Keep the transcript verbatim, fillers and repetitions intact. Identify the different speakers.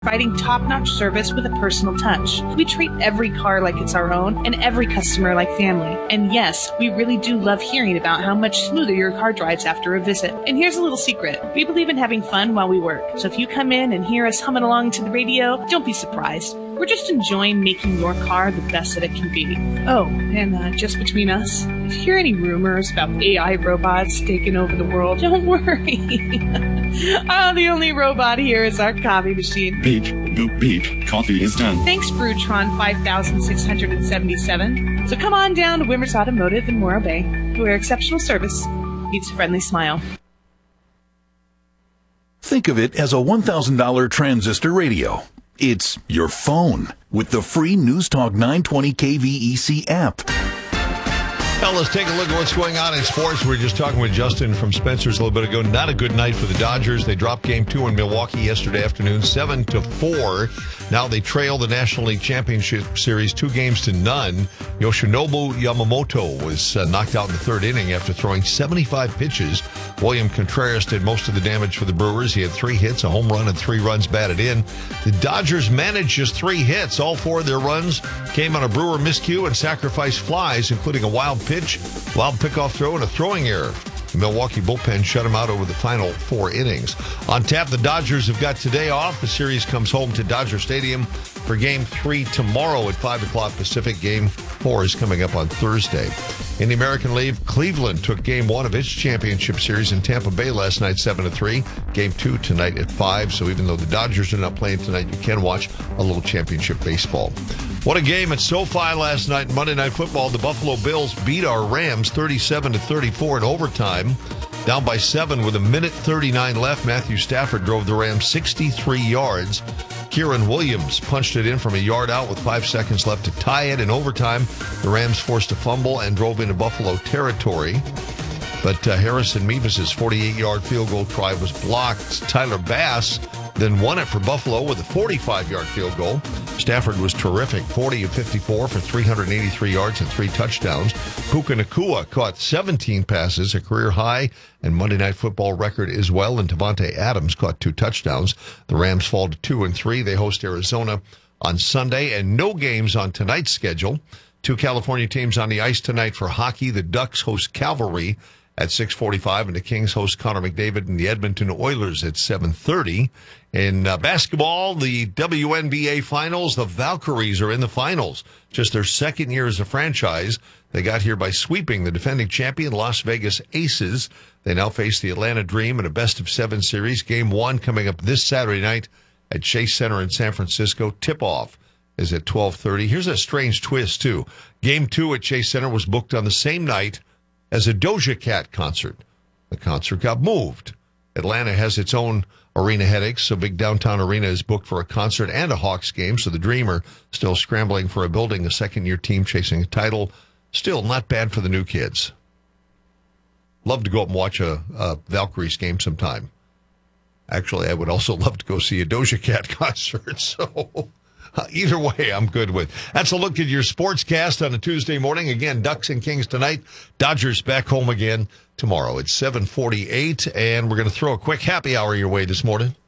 Speaker 1: Providing top-notch service with a personal touch. We treat every car like it's our own and every customer like family. And yes, we really do love hearing about how much smoother your car drives after a visit. And here's a little secret. We believe in having fun while we work. So if you come in and hear us humming along to the radio, don't be surprised. We're just enjoying making your car the best that it can be. Oh, and uh, just between us, if you hear any rumors about A I robots taking over the world, don't worry. Oh, the only robot here is our coffee machine.
Speaker 2: Beep, boop, beep. Coffee is done.
Speaker 1: Thanks, Brewtron five thousand six hundred seventy-seven. So come on down to Wimmers Automotive in Morro Bay, where exceptional service meets a friendly smile.
Speaker 3: Think of it as a one thousand dollars transistor radio. It's your phone with the free News Talk nine twenty K V E C app.
Speaker 4: Now let's take a look at what's going on in sports. We were just talking with Justin from Spencer's a little bit ago. Not a good night for the Dodgers. They dropped game two in Milwaukee yesterday afternoon, seven to four. Now they trail the National League Championship Series two games to none. Yoshinobu Yamamoto was uh, knocked out in the third inning after throwing seventy-five pitches. William Contreras did most of the damage for the Brewers. He had three hits, a home run, and three runs batted in. The Dodgers managed just three hits. All four of their runs came on a Brewer miscue and sacrificed flies, including a wild pitch, wild pickoff throw, and a throwing error. The Milwaukee bullpen shut him out over the final four innings. On tap, the Dodgers have got today off. The series comes home to Dodger Stadium for Game three tomorrow at five o'clock Pacific. Game four is coming up on Thursday. In the American League, Cleveland took Game one of its championship series in Tampa Bay last night, seven to three. Game two tonight at five. So even though the Dodgers are not playing tonight, you can watch a little championship baseball. What a game at SoFi last night in Monday Night Football. The Buffalo Bills beat our Rams thirty-seven to thirty-four in overtime. Down by seven with a minute thirty-nine left. Matthew Stafford drove the Rams sixty-three yards. Kieran Williams punched it in from a yard out with five seconds left to tie it. In overtime, the Rams forced a fumble and drove into Buffalo territory. But uh, Harrison Mevis' forty-eight-yard field goal try was blocked. Tyler Bass then won it for Buffalo with a forty-five-yard field goal. Stafford was terrific, forty of fifty-four for three hundred eighty-three yards and three touchdowns. Puka Nacua caught seventeen passes, a career high and Monday Night Football record as well, and Devontae Adams caught two touchdowns. The Rams fall to two and three. They host Arizona on Sunday, and no games on tonight's schedule. Two California teams on the ice tonight for hockey. The Ducks host Cavalry at six forty-five, and the Kings host Connor McDavid and the Edmonton Oilers at seven thirty. In uh, basketball, the W N B A Finals, the Valkyries are in the finals. Just their second year as a franchise. They got here by sweeping the defending champion Las Vegas Aces. They now face the Atlanta Dream in a best-of-seven series. Game one coming up this Saturday night at Chase Center in San Francisco. Tip-off is at twelve thirty. Here's a strange twist, too. Game two at Chase Center was booked on the same night as a Doja Cat concert. The concert got moved. Atlanta has its own arena headaches, so Big Downtown Arena is booked for a concert and a Hawks game, so the Dream are still scrambling for a building, a second-year team chasing a title. Still not bad for the new kids. Love to go up and watch a, a Valkyries game sometime. Actually, I would also love to go see a Doja Cat concert, so uh, either way, I'm good with. That's a look at your sportscast on a Tuesday morning. Again, Ducks and Kings tonight. Dodgers back home again tomorrow. It's seven forty-eight, and we're going to throw a quick happy hour your way this morning.